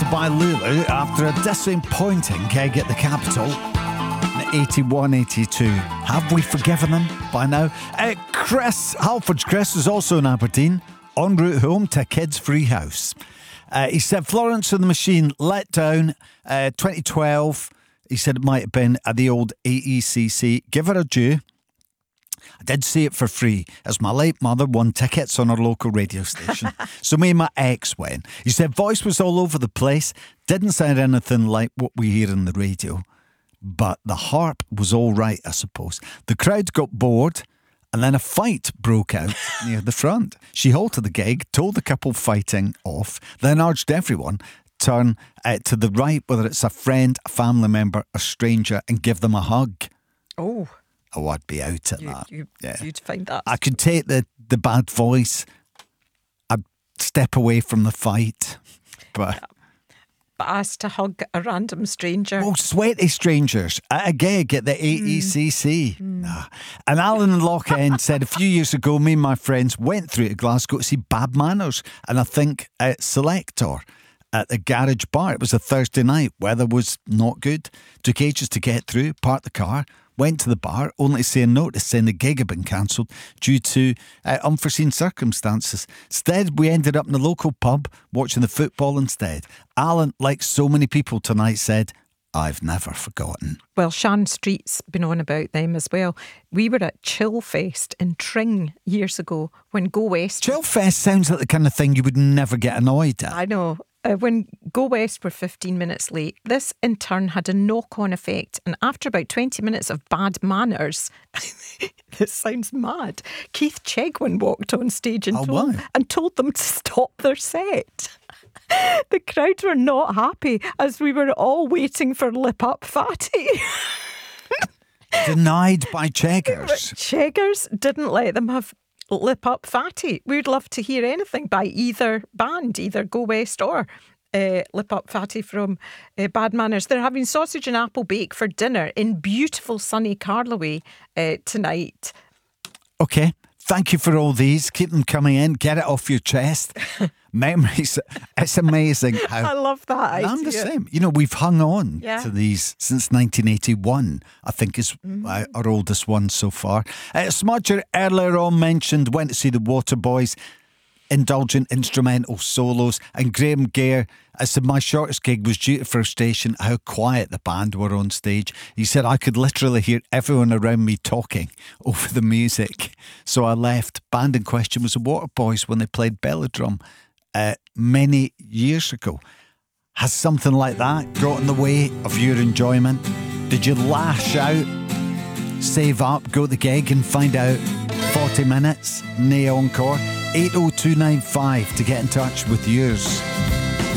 by Lulu after a disappointing gig at the Capitol in 81-82. Have we forgiven them by now? Halford's Chris is also in Aberdeen, en route home to Kids Free House. He said Florence and the Machine let down 2012. He said it might have been at the old AECC. Give her a due. I did see it for free as my late mother won tickets on our local radio station. So me and my ex went. He said voice was all over the place. Didn't sound anything like what we hear on the radio. But the harp was all right, I suppose. The crowd got bored and then a fight broke out near the front. She halted the gig, told the couple fighting off, then urged everyone turn to the right, whether it's a friend, a family member, a stranger, and give them a hug. Oh, I'd be out at that. You'd find that. I could take the bad voice. I'd step away from the fight. But as to hug a random stranger. Oh, sweaty strangers at a gig at the AECC. Nah. And Alan in Lochend said a few years ago, me and my friends went through to Glasgow to see Bad Manners and I think Selector at the garage bar. It was a Thursday night. Weather was not good. Took ages to get through, parked the car, went to the bar, only to see a notice saying the gig had been cancelled due to unforeseen circumstances. Instead, we ended up in the local pub watching the football instead. Alan, like so many people tonight, said, I've never forgotten. Well, Shan Street's been on about them as well. We were at Chillfest in Tring years ago when Go West... Chillfest sounds like the kind of thing you would never get annoyed at. I know. When Go West were 15 minutes late, this in turn had a knock-on effect. And after about 20 minutes of Bad Manners, this sounds mad, Keith Chegwin walked on stage and told them to stop their set. The crowd were not happy as we were all waiting for Lip Up Fatty. Denied by Cheggers. Cheggers didn't let them have Lip Up Fatty. We'd love to hear anything by either band, either Go West or Lip Up Fatty from Bad Manners. They're having sausage and apple bake for dinner in beautiful sunny Carloway tonight. Okay, thank you for all these. Keep them coming in. Get it off your chest. Memories. It's amazing how... I love that idea. I'm the same. You know, we've hung on to these since 1981, I think is our oldest one so far. Smudger earlier on mentioned went to see the Waterboys, indulgent instrumental solos, and Graham Gare, I said my shortest gig was due to frustration how quiet the band were on stage. He said I could literally hear everyone around me talking over the music. So I left. Band in question was the Waterboys when they played Belladrum many years ago. Has something like that got in the way of your enjoyment? Did you lash out, save up, go to the gig and find out 40 minutes, no encore? 80295 to get in touch with yours.